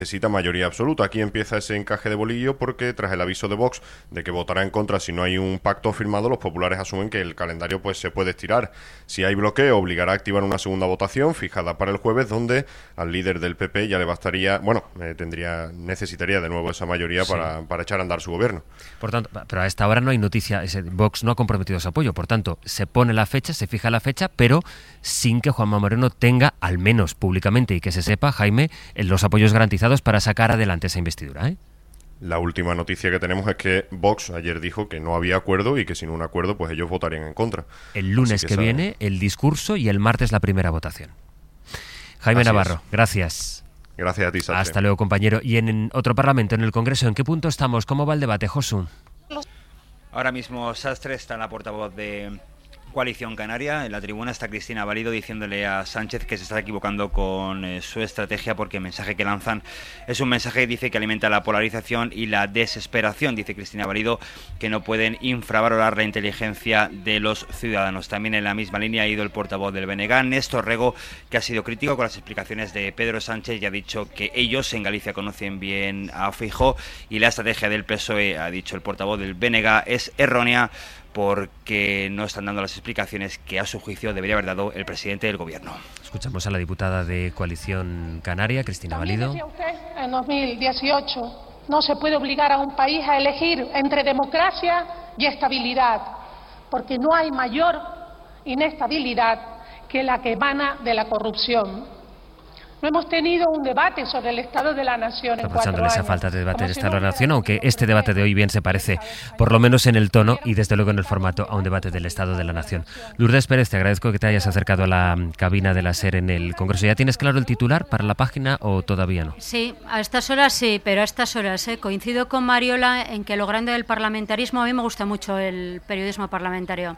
necesita mayoría absoluta. Aquí empieza ese encaje de bolillo porque tras el aviso de Vox de que votará en contra si no hay un pacto firmado, los populares asumen que el calendario pues se puede estirar. Si hay bloqueo, obligará a activar una segunda votación fijada para el jueves, donde al líder del PP ya le bastaría, necesitaría de nuevo esa mayoría para echar a andar su gobierno. Por tanto, pero a esta hora no hay noticia, Vox no ha comprometido su apoyo, por tanto, se pone la fecha, se fija la fecha, pero sin que Juanma Moreno tenga, al menos públicamente y que se sepa, Jaime, los apoyos garantizados para sacar adelante esa investidura, ¿eh? La última noticia que tenemos es que Vox ayer dijo que no había acuerdo y que sin un acuerdo pues ellos votarían en contra. El lunes que viene el discurso y el martes la primera votación. Jaime Navarro, gracias. Gracias a ti, Sastre. Hasta luego, compañero. Y en otro parlamento, en el Congreso, ¿en qué punto estamos? ¿Cómo va el debate, Josu? Ahora mismo Sastre está en la portavoz de Coalición Canaria. En la tribuna está Cristina Valido diciéndole a Sánchez que se está equivocando con su estrategia, porque el mensaje que lanzan es un mensaje, dice, que alimenta la polarización y la desesperación. Dice Cristina Valido que no pueden infravalorar la inteligencia de los ciudadanos. También en la misma línea ha ido el portavoz del BNG, Néstor Rego, que ha sido crítico con las explicaciones de Pedro Sánchez y ha dicho que ellos en Galicia conocen bien a Feijóo y la estrategia del PSOE, ha dicho el portavoz del BNG, es errónea porque no están dando las explicaciones que a su juicio debería haber dado el presidente del gobierno. Escuchamos a la diputada de Coalición Canaria, Cristina Valido. Decía usted, en 2018, no se puede obligar a un país a elegir entre democracia y estabilidad, porque no hay mayor inestabilidad que la que emana de la corrupción. No hemos tenido un debate sobre el Estado de la Nación en 4 años. Aprovechándoles a falta de debate del Estado de la Nación, aunque este debate de hoy bien se parece, por lo menos en el tono y desde luego en el formato, a un debate del Estado de la Nación. Lourdes Pérez, te agradezco que te hayas acercado a la cabina de la SER en el Congreso. ¿Ya tienes claro el titular para la página o todavía no? Sí, a estas horas sí, pero a estas horas coincido con Mariola en que lo grande del parlamentarismo, a mí me gusta mucho el periodismo parlamentario.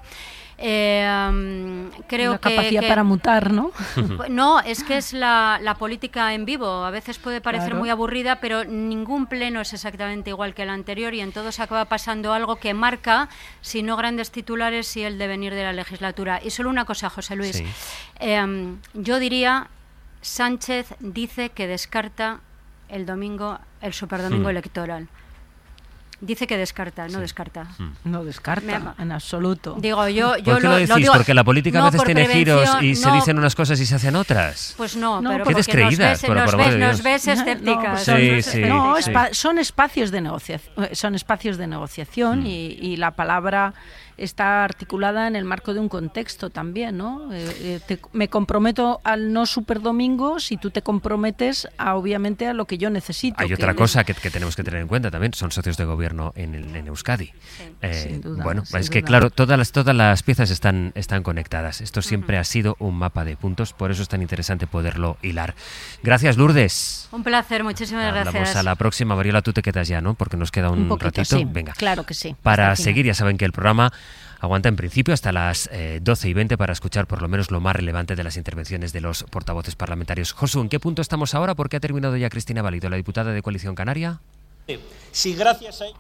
Creo la capacidad para mutar, ¿no? No, es que es la política en vivo. A veces puede parecer muy aburrida, pero ningún pleno es exactamente igual que el anterior y en todos acaba pasando algo que marca, si no grandes titulares, si el devenir de la legislatura. Y solo una cosa, José Luis. Sí. Yo diría, Sánchez dice que descarta el superdomingo electoral. Dice que descarta, no descarta. No descarta, en absoluto. Digo, yo ¿Por qué lo decís? digo, porque la política a veces tiene giros y se no, dicen unas cosas y se hacen otras. Pues no, pero qué descreídas, nos ves escépticas. Son espacios de negociación y la palabra está articulada en el marco de un contexto también, ¿no? Me comprometo al no superdomingo si tú te comprometes obviamente a lo que yo necesito. Hay otra cosa que tenemos que tener en cuenta también, son socios de gobierno en Euskadi. Sin duda, bueno, sin es que duda. claro, todas las piezas están conectadas. Esto siempre ha sido un mapa de puntos, por eso es tan interesante poderlo hilar. Gracias, Lourdes. Un placer, muchísimas gracias. Hablamos a la próxima. Mariola, tú te quedas ya, ¿no? Porque nos queda un poquito, ratito. Sí, venga. Claro que sí. Para seguir, ya saben que el programa aguanta en principio hasta las 12:20 para escuchar por lo menos lo más relevante de las intervenciones de los portavoces parlamentarios. Josu, ¿en qué punto estamos ahora? ¿Por qué ha terminado ya Cristina Valido, la diputada de Coalición Canaria? Sí, gracias a...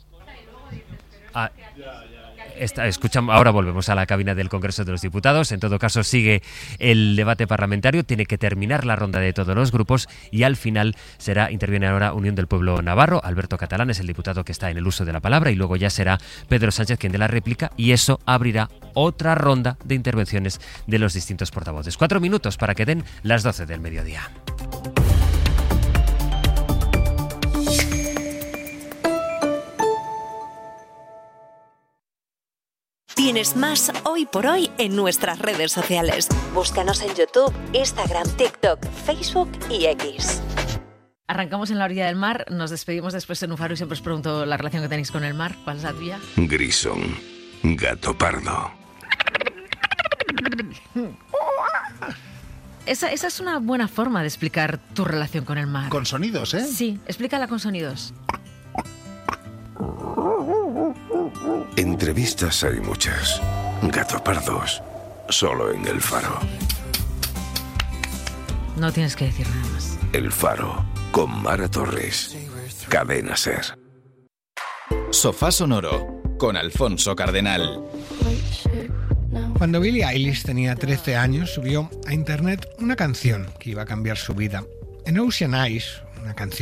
Escuchamos, ahora volvemos a la cabina del Congreso de los Diputados. En todo caso, sigue el debate parlamentario. Tiene que terminar la ronda de todos los grupos y al final interviene ahora Unión del Pueblo Navarro. Alberto Catalán es el diputado que está en el uso de la palabra y luego ya será Pedro Sánchez quien dé la réplica y eso abrirá otra ronda de intervenciones de los distintos portavoces. 4 minutos para que den las 12 del mediodía. Tienes más Hoy por Hoy en nuestras redes sociales. Búscanos en YouTube, Instagram, TikTok, Facebook y X. Arrancamos en la orilla del mar, nos despedimos después en un faro y siempre os pregunto la relación que tenéis con el mar. ¿Cuál es la tuya? Grison, gato pardo. Esa es una buena forma de explicar tu relación con el mar. Con sonidos, ¿eh? Sí, explícala con sonidos. Entrevistas hay muchas. Gato pardos, solo en El Faro. No tienes que decir nada más. El Faro, con Mara Torres. Cadena SER. Sofá Sonoro, con Alfonso Cardenal. Cuando Billie Eilish tenía 13 años, subió a internet una canción que iba a cambiar su vida. En Ocean Eyes, una canción